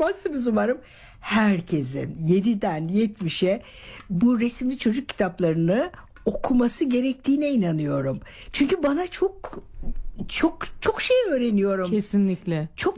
inanmazsınız umarım. Herkesin 7'den 70'e bu resimli çocuk kitaplarını okuması gerektiğine inanıyorum. Çünkü bana çok şey öğreniyorum. Kesinlikle. Çok